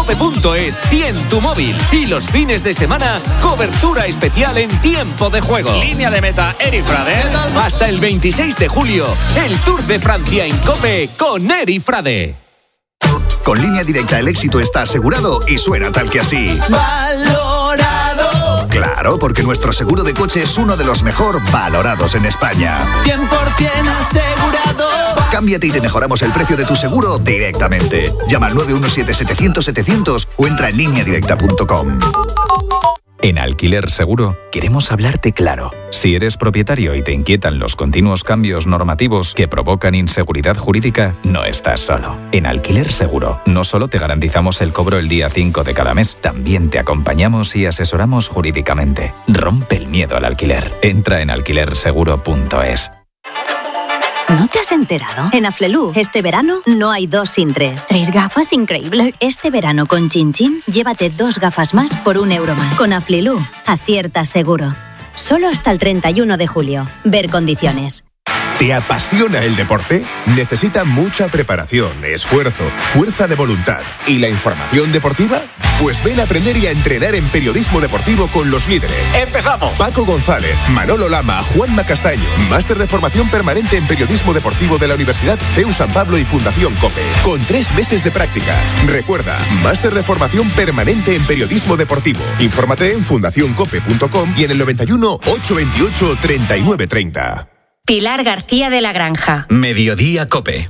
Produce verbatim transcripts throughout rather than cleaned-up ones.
cope punto es y en tu móvil. Y los fines de semana, cobertura especial en tiempo de juego. Línea de meta, Eri Frade. Hasta el veintiséis de julio, el Tour de Francia en COPE con Eri Frade. Con Línea Directa el éxito está asegurado y suena tal que así. ¡Valorado! Claro, porque nuestro seguro de coche es uno de los mejor valorados en España. cien por ciento asegurado. Cámbiate y te mejoramos el precio de tu seguro directamente. Llama al nueve uno siete, setecientos, setecientos o entra en línea directa punto com. En Alquiler Seguro queremos hablarte claro. Si eres propietario y te inquietan los continuos cambios normativos que provocan inseguridad jurídica, no estás solo. En Alquiler Seguro no solo te garantizamos el cobro el día cinco de cada mes, también te acompañamos y asesoramos jurídicamente. Rompe el miedo al alquiler. Entra en alquiler seguro punto es. ¿No te has enterado? En Aflelu, este verano no hay dos sin tres. Tres gafas, increíble. Este verano con Chin Chin, llévate dos gafas más por un euro más. Con Aflelu, acierta seguro. Solo hasta el treinta y uno de julio. Ver condiciones. ¿Te apasiona el deporte? Necesita mucha preparación, esfuerzo, fuerza de voluntad. ¿Y la información deportiva? Pues ven a aprender y a entrenar en periodismo deportivo con los líderes. ¡Empezamos! Paco González, Manolo Lama, Juanma Castaño. Máster de formación permanente en periodismo deportivo de la Universidad C E U San Pablo y Fundación COPE. Con tres meses de prácticas. Recuerda, máster de formación permanente en periodismo deportivo. Infórmate en fundación cope punto com y en el noventa y uno, ochocientos veintiocho, treinta y nueve treinta. Pilar García de la Granja. Mediodía COPE.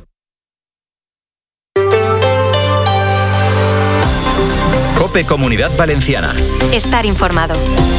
COPE Comunidad Valenciana. Estar informado.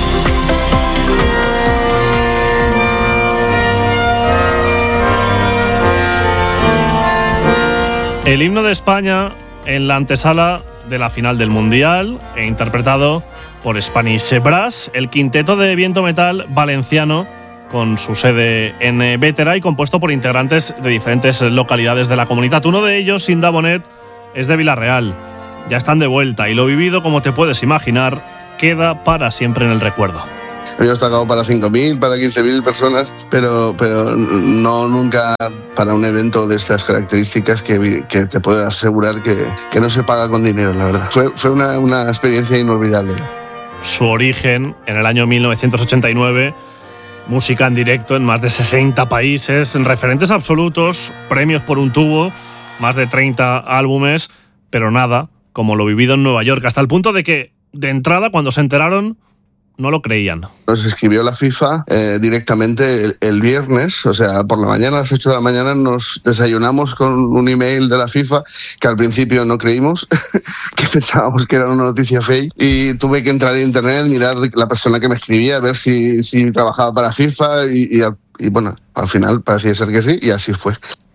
El himno de España en la antesala de la final del Mundial e interpretado por Spanish Brass, el quinteto de viento metal valenciano con su sede en Bétera y compuesto por integrantes de diferentes localidades de la comunidad. Uno de ellos, Sinda Bonet, es de Villarreal. Ya están de vuelta y lo vivido, como te puedes imaginar, queda para siempre en el recuerdo. Hemos tocado para cinco mil, para quince mil personas, pero, pero no nunca para un evento de estas características que, que te puedo asegurar que, que no se paga con dinero, la verdad. Fue, fue una, una experiencia inolvidable. Su origen, en el año mil novecientos ochenta y nueve, música en directo en más de sesenta países, referentes absolutos, premios por un tubo, más de treinta álbumes, pero nada como lo vivido en Nueva York, hasta el punto de que, de entrada, cuando se enteraron, no lo creían. Nos escribió la FIFA eh, directamente el, el viernes, o sea, por la mañana, a las ocho de la mañana, nos desayunamos con un email de la FIFA que al principio no creímos, que pensábamos que era una noticia fake, y tuve que entrar en internet, mirar la persona que me escribía, a ver si, si trabajaba para FIFA, y, y, y bueno, al final parecía ser que sí, y así fue.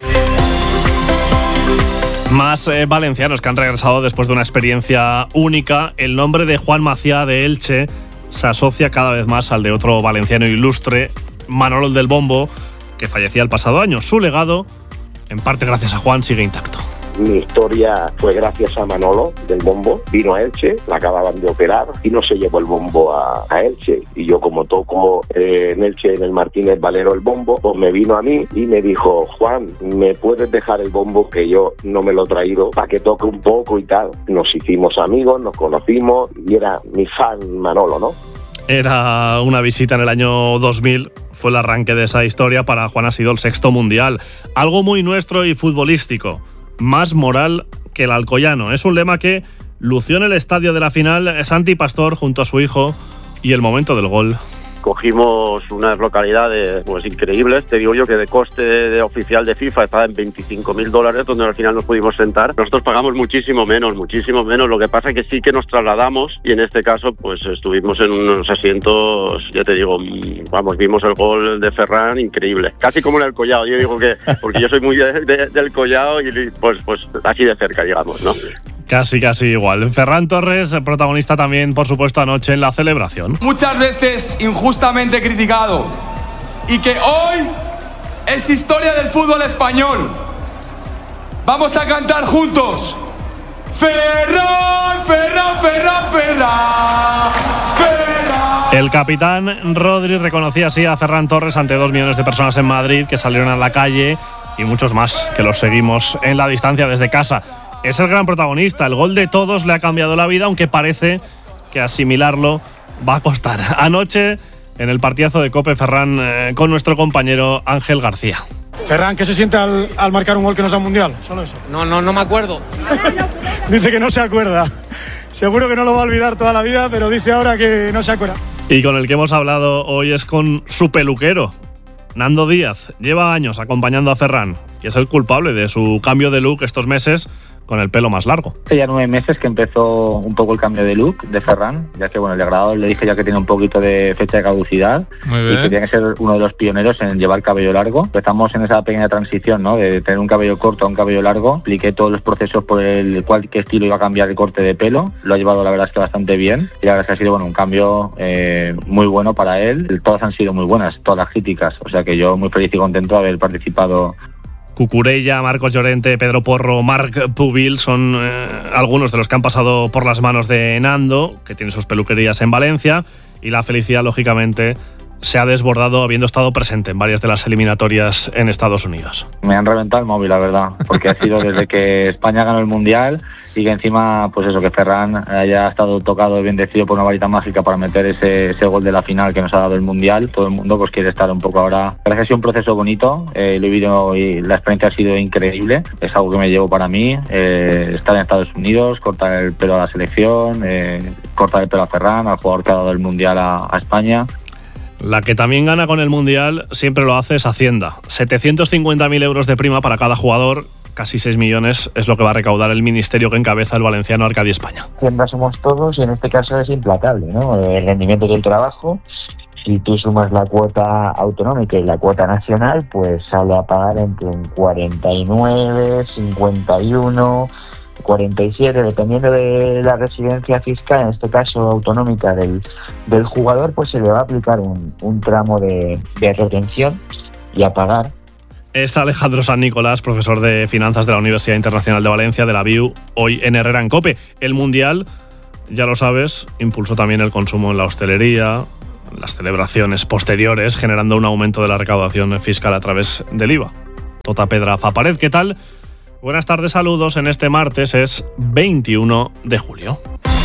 Más eh, valencianos que han regresado después de una experiencia única. El nombre de Juan Maciá de Elche se asocia cada vez más al de otro valenciano ilustre, Manolo el del Bombo, que fallecía el pasado año. Su legado, en parte gracias a Juan, sigue intacto. Mi historia fue gracias a Manolo del Bombo. Vino a Elche, la acababan de operar y no se llevó el bombo a, a Elche. Y yo, como toco eh, en Elche, en el Martínez Valero, el bombo, pues me vino a mí y me dijo: Juan, ¿me puedes dejar el bombo, que yo no me lo he traído, para que toque un poco y tal? Nos hicimos amigos, nos conocimos y era mi fan Manolo, ¿no? Era una visita en el año dos mil, fue el arranque de esa historia. Para Juan ha sido el sexto mundial. Algo muy nuestro y futbolístico. Más moral que el alcoyano. Es un lema que lució en el estadio de la final Santi Pastor junto a su hijo, y el momento del gol. Cogimos unas localidades pues increíbles. Te digo yo que de coste de, de oficial de FIFA estaba en veinticinco mil dólares, donde al final nos pudimos sentar. Nosotros pagamos muchísimo menos, muchísimo menos. Lo que pasa es que sí que nos trasladamos y en este caso pues estuvimos en unos asientos, ya te digo, vamos, vimos el gol de Ferran, increíble. Casi como en el Collao. Yo digo que, porque yo soy muy de, de, del Collao y pues, pues así de cerca, digamos, ¿no? Casi, casi igual. Ferran Torres, protagonista también, por supuesto, anoche en la celebración. Muchas veces injustamente criticado, y que hoy es historia del fútbol español. Vamos a cantar juntos. Ferran, Ferran, Ferran, Ferran, Ferran. El capitán Rodri reconocía así a Ferran Torres ante dos millones de personas en Madrid que salieron a la calle, y muchos más que los seguimos en la distancia desde casa. es el gran protagonista. El gol de todos le ha cambiado la vida, aunque parece que asimilarlo va a costar. Anoche, en el partidazo de COPE, Ferran, eh, con nuestro compañero Ángel García. Ferran, ¿qué se siente al, al marcar un gol que nos da un mundial? Solo eso. No, no, no me acuerdo. Dice que no se acuerda. Seguro que no lo va a olvidar toda la vida, pero dice ahora que no se acuerda. Y con el que hemos hablado hoy es con su peluquero, Nando Díaz. Lleva años acompañando a Ferran y es el culpable de su cambio de look estos meses con el pelo más largo. Hace ya nueve meses que empezó un poco el cambio de look de Ferran, ya que bueno, el degradador le dije ya que tiene un poquito de fecha de caducidad y que tiene que ser uno de los pioneros en llevar cabello largo. Empezamos en esa pequeña transición, ¿no?, de tener un cabello corto a un cabello largo. Expliqué todos los procesos por el cual qué estilo iba a cambiar el corte de pelo. Lo ha llevado la verdad es que bastante bien y la verdad es que ha sido bueno un cambio eh, muy bueno para él. Todas han sido muy buenas, todas las críticas, o sea que yo muy feliz y contento de haber participado. Cucurella, Marcos Llorente, Pedro Porro, Marc Pubil son eh, algunos de los que han pasado por las manos de Nando, que tiene sus peluquerías en Valencia, y la felicidad, lógicamente, se ha desbordado habiendo estado presente en varias de las eliminatorias en Estados Unidos. Me han reventado el móvil, la verdad, porque ha sido desde que España ganó el Mundial y que encima, pues eso, que Ferran haya estado tocado y bendecido por una varita mágica para meter ese, ese gol de la final que nos ha dado el Mundial. Todo el mundo pues quiere estar un poco ahora. Parece que ha sido un proceso bonito, eh, lo he vivido y la experiencia ha sido increíble. Es algo que me llevo para mí, eh, estar en Estados Unidos, cortar el pelo a la selección, eh, cortar el pelo a Ferran, al jugador que ha dado el Mundial a, a España. La que también gana con el Mundial siempre lo hace es Hacienda. setecientos cincuenta mil euros de prima para cada jugador, casi seis millones es lo que va a recaudar el ministerio que encabeza el valenciano Arcadi España. Hacienda somos todos y en este caso es implacable, ¿no? El rendimiento del trabajo, si tú sumas la cuota autonómica y la cuota nacional, pues sale a pagar entre cuarenta y nueve, cincuenta y uno, cuarenta y siete, dependiendo de la residencia fiscal, en este caso autonómica del, del jugador, pues se le va a aplicar un, un tramo de, de retención y a pagar. Es Alejandro San Nicolás, profesor de Finanzas de la Universidad Internacional de Valencia, de la B I U, hoy en Herrera en COPE. El Mundial, ya lo sabes, impulsó también el consumo en la hostelería, las celebraciones posteriores, generando un aumento de la recaudación fiscal a través del I V A. Tota Pedraza Pared, ¿qué tal? Buenas tardes, saludos. En este martes es veintiuno de julio.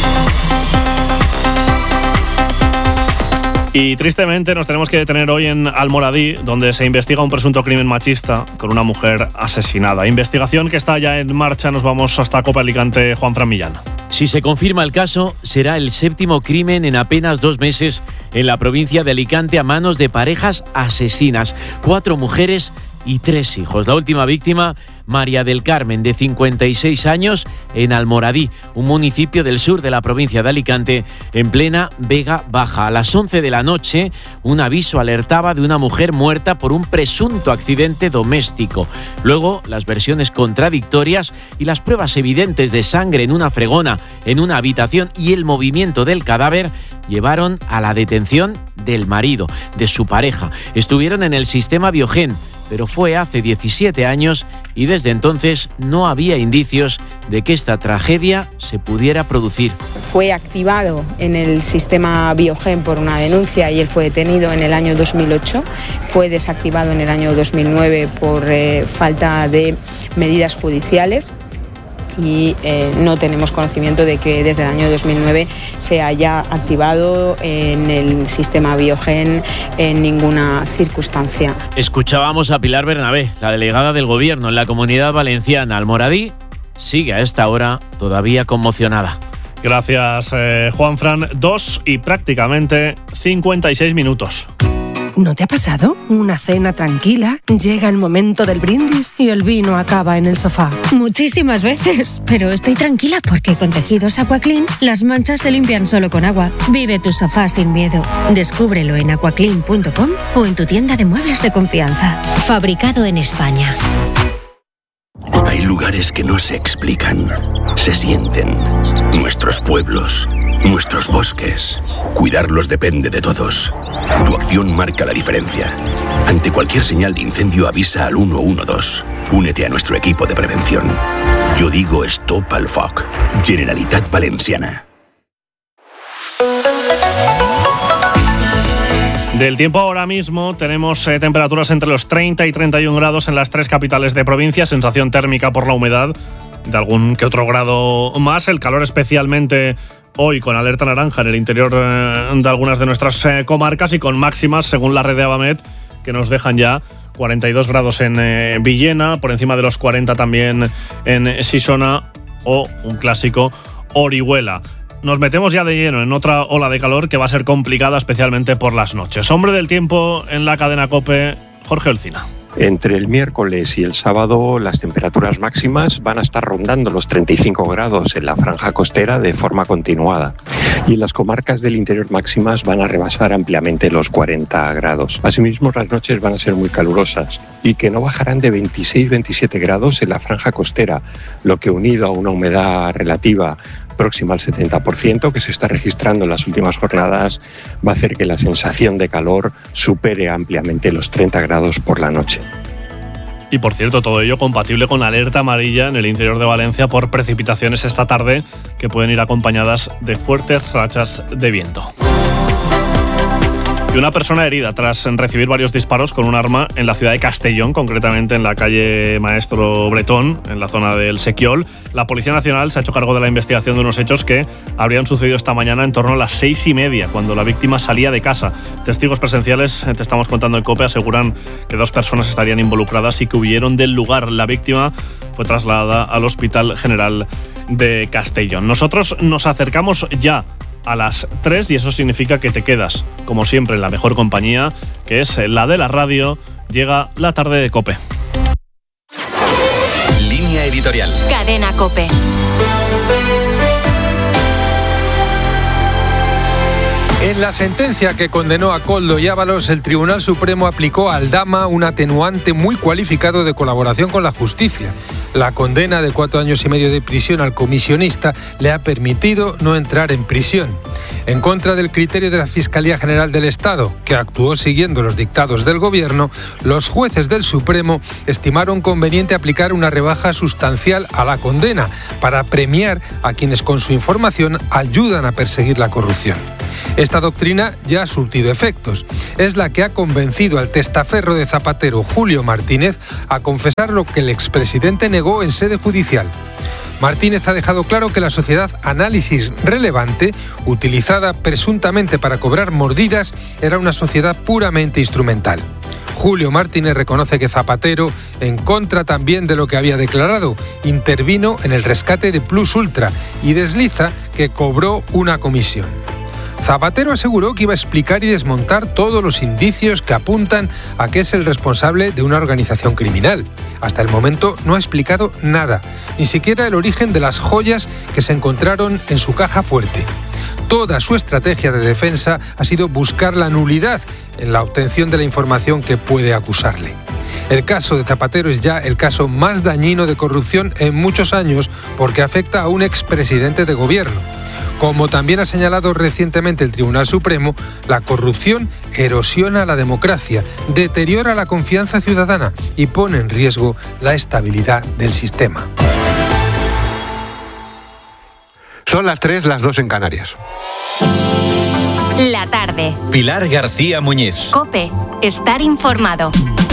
Y tristemente nos tenemos que detener hoy en Almoradí, donde se investiga un presunto crimen machista con una mujer asesinada. Investigación que está ya en marcha. Nos vamos hasta Copa Alicante, Juanfran Millán. Si se confirma el caso, será el séptimo crimen en apenas dos meses en la provincia de Alicante a manos de parejas asesinas. Cuatro mujeres y tres hijos. La última víctima, María del Carmen, de cincuenta y seis años, en Almoradí, un municipio del sur de la provincia de Alicante, en plena Vega Baja. A las once de la noche, un aviso alertaba de una mujer muerta por un presunto accidente doméstico. Luego, las versiones contradictorias y las pruebas evidentes de sangre en una fregona, en una habitación y el movimiento del cadáver llevaron a la detención del marido, de su pareja. Estuvieron en el sistema Biogen, pero fue hace diecisiete años y desde entonces no había indicios de que esta tragedia se pudiera producir. Fue activado en el sistema Biogen por una denuncia y él fue detenido en el año dos mil ocho. Fue desactivado en el año dos mil nueve por eh, falta de medidas judiciales. Y eh, no tenemos conocimiento de que desde el año dos mil nueve se haya activado en el sistema Biogen en ninguna circunstancia. Escuchábamos a Pilar Bernabé, la delegada del Gobierno en la Comunidad Valenciana. Almoradí sigue a esta hora todavía conmocionada. Gracias, eh, Juanfran. Dos y prácticamente cincuenta y seis minutos. ¿No te ha pasado? Una cena tranquila, llega el momento del brindis y el vino acaba en el sofá. Muchísimas veces, pero estoy tranquila porque con tejidos Aquaclean las manchas se limpian solo con agua. Vive tu sofá sin miedo. Descúbrelo en aquaclean punto com o en tu tienda de muebles de confianza. Fabricado en España. Hay lugares que no se explican, se sienten. Nuestros pueblos, nuestros bosques. Cuidarlos depende de todos. Tu acción marca la diferencia. Ante cualquier señal de incendio avisa al uno uno dos. Únete a nuestro equipo de prevención. Yo digo Stop al Foc. Generalitat Valenciana. Del tiempo ahora mismo tenemos eh, temperaturas entre los treinta y treinta y un grados en las tres capitales de provincia, sensación térmica por la humedad de algún que otro grado más. El calor especialmente hoy con alerta naranja en el interior de algunas de nuestras comarcas y con máximas, según la red de Abamet, que nos dejan ya cuarenta y dos grados en eh, Villena, por encima de los cuarenta también en Sisona o un clásico Orihuela. Nos metemos ya de lleno en otra ola de calor que va a ser complicada, especialmente por las noches. Hombre del tiempo en la cadena COPE, Jorge Olcina. Entre el miércoles y el sábado las temperaturas máximas van a estar rondando los treinta y cinco grados en la franja costera de forma continuada. Y en las comarcas del interior máximas van a rebasar ampliamente los cuarenta grados. Asimismo, las noches van a ser muy calurosas y que no bajarán de veintiséis a veintisiete grados en la franja costera, lo que unido a una humedad relativa próxima al setenta por ciento que se está registrando en las últimas jornadas va a hacer que la sensación de calor supere ampliamente los treinta grados por la noche. Y por cierto, todo ello compatible con la alerta amarilla en el interior de Valencia por precipitaciones esta tarde que pueden ir acompañadas de fuertes rachas de viento. Y una persona herida tras recibir varios disparos con un arma en la ciudad de Castellón, concretamente en la calle Maestro Bretón, en la zona del Sequiol. La Policía Nacional se ha hecho cargo de la investigación de unos hechos que habrían sucedido esta mañana en torno a las seis y media, cuando la víctima salía de casa. Testigos presenciales, te estamos contando en COPE, aseguran que dos personas estarían involucradas y que huyeron del lugar. La víctima fue trasladada al Hospital General de Castellón. Nosotros nos acercamos ya a las tres y eso significa que te quedas, como siempre, en la mejor compañía, que es la de la radio. Llega la tarde de COPE. Línea editorial. Cadena COPE. En la sentencia que condenó a Koldo y Ábalos, el Tribunal Supremo aplicó a Aldama un atenuante muy cualificado de colaboración con la justicia. La condena de cuatro años y medio de prisión al comisionista le ha permitido no entrar en prisión. En contra del criterio de la Fiscalía General del Estado, que actuó siguiendo los dictados del Gobierno, los jueces del Supremo estimaron conveniente aplicar una rebaja sustancial a la condena para premiar a quienes con su información ayudan a perseguir la corrupción. Esta doctrina ya ha surtido efectos. Es la que ha convencido al testaferro de Zapatero, Julio Martínez, a confesar lo que el expresidente negó en sede judicial. Martínez ha dejado claro que la sociedad Análisis Relevante, utilizada presuntamente para cobrar mordidas, era una sociedad puramente instrumental. Julio Martínez reconoce que Zapatero, en contra también de lo que había declarado, intervino en el rescate de Plus Ultra y desliza que cobró una comisión. Zapatero aseguró que iba a explicar y desmontar todos los indicios que apuntan a que es el responsable de una organización criminal. Hasta el momento no ha explicado nada, ni siquiera el origen de las joyas que se encontraron en su caja fuerte. Toda su estrategia de defensa ha sido buscar la nulidad en la obtención de la información que puede acusarle. El caso de Zapatero es ya el caso más dañino de corrupción en muchos años porque afecta a un expresidente de gobierno. Como también ha señalado recientemente el Tribunal Supremo, la corrupción erosiona la democracia, deteriora la confianza ciudadana y pone en riesgo la estabilidad del sistema. Son las tres, las dos en Canarias. La tarde. Pilar García Muñiz. COPE. Estar informado.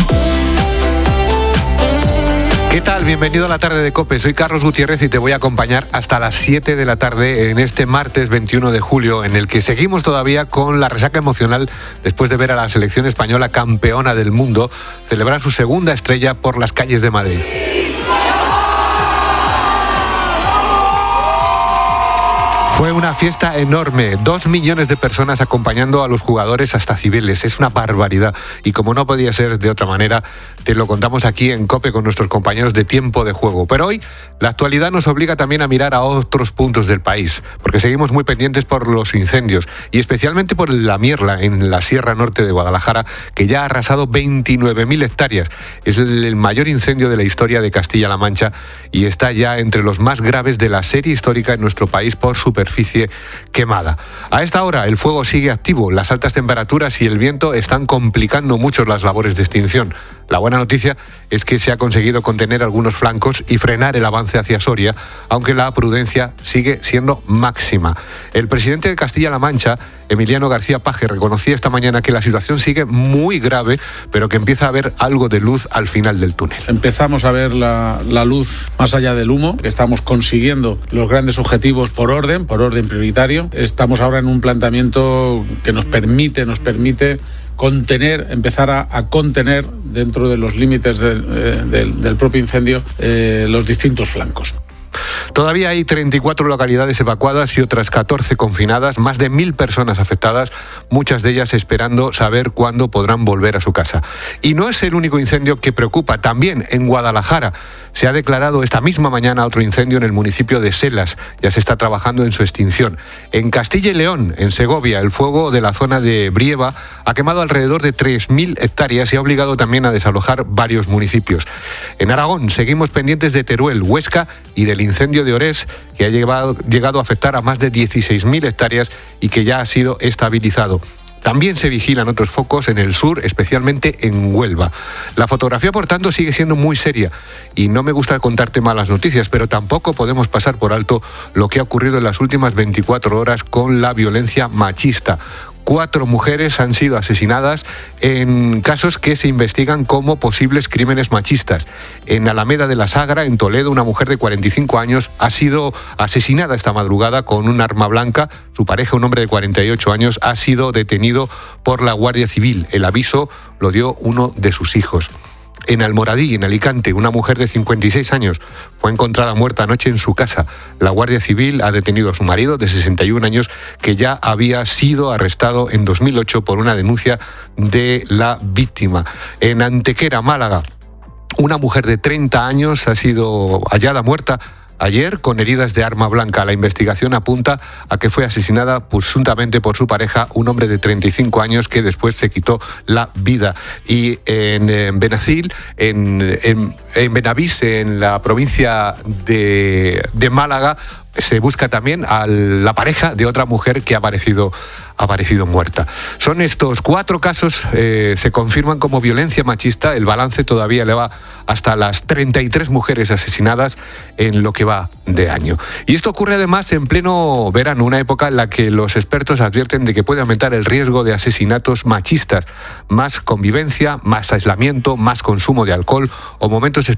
¿Qué tal? Bienvenido a la tarde de COPE. Soy Carlos Gutiérrez y te voy a acompañar hasta las siete de la tarde en este martes veintiuno de julio, en el que seguimos todavía con la resaca emocional después de ver a la selección española campeona del mundo celebrar su segunda estrella por las calles de Madrid. Fue una fiesta enorme, dos millones de personas acompañando a los jugadores hasta Cibeles. Es una barbaridad y como no podía ser de otra manera, te lo contamos aquí en COPE con nuestros compañeros de Tiempo de Juego. Pero hoy la actualidad nos obliga también a mirar a otros puntos del país, porque seguimos muy pendientes por los incendios y especialmente por la Mierla en la Sierra Norte de Guadalajara, que ya ha arrasado veintinueve mil hectáreas. Es el mayor incendio de la historia de Castilla-La Mancha y está ya entre los más graves de la serie histórica en nuestro país por superficie quemada. A esta hora el fuego sigue activo, las altas temperaturas y el viento están complicando mucho las labores de extinción. La buena noticia es que se ha conseguido contener algunos flancos y frenar el avance hacia Soria, aunque la prudencia sigue siendo máxima. El presidente de Castilla-La Mancha, Emiliano García Paje, reconocía esta mañana que la situación sigue muy grave, pero que empieza a haber algo de luz al final del túnel. Empezamos a ver la, la luz más allá del humo. Estamos consiguiendo los grandes objetivos por orden, por orden prioritario. Estamos ahora en un planteamiento que nos permite, nos permite contener, empezar a, a contener dentro de los límites de, eh, del, del propio incendio eh, los distintos flancos. Todavía hay treinta y cuatro localidades evacuadas y otras catorce confinadas, más de mil personas afectadas, muchas de ellas esperando saber cuándo podrán volver a su casa. Y no es el único incendio que preocupa. También en Guadalajara se ha declarado esta misma mañana otro incendio en el municipio de Selas. Ya se está trabajando en su extinción. En Castilla y León, en Segovia, el fuego de la zona de Brieva ha quemado alrededor de tres mil hectáreas y ha obligado también a desalojar varios municipios. En Aragón seguimos pendientes de Teruel, Huesca y del incendio de Orés, que ha llegado, llegado a afectar a más de dieciséis mil hectáreas y que ya ha sido estabilizado. También se vigilan otros focos en el sur, especialmente en Huelva. La fotografía, por tanto, sigue siendo muy seria y no me gusta contarte malas noticias, pero tampoco podemos pasar por alto lo que ha ocurrido en las últimas veinticuatro horas con la violencia machista. Cuatro mujeres han sido asesinadas en casos que se investigan como posibles crímenes machistas. En Alameda de la Sagra, en Toledo, una mujer de cuarenta y cinco años ha sido asesinada esta madrugada con un arma blanca. Su pareja, un hombre de cuarenta y ocho años, ha sido detenido por la Guardia Civil. El aviso lo dio uno de sus hijos. En Almoradí, en Alicante, una mujer de cincuenta y seis años fue encontrada muerta anoche en su casa. La Guardia Civil ha detenido a su marido de sesenta y un años, que ya había sido arrestado en dos mil ocho por una denuncia de la víctima. En Antequera, Málaga, una mujer de treinta años ha sido hallada muerta ayer con heridas de arma blanca. La investigación apunta a que fue asesinada presuntamente por su pareja, un hombre de treinta y cinco años que después se quitó la vida. Y en, en Benacil, en, en, en Benavís, en la provincia de, de Málaga, se busca también a la pareja de otra mujer que ha aparecido, ha aparecido muerta. Son estos cuatro casos, eh, se confirman como violencia machista. El balance todavía eleva hasta las treinta y tres mujeres asesinadas en lo que va de año. Y esto ocurre además en pleno verano, una época en la que los expertos advierten de que puede aumentar el riesgo de asesinatos machistas. Más convivencia, más aislamiento, más consumo de alcohol o momentos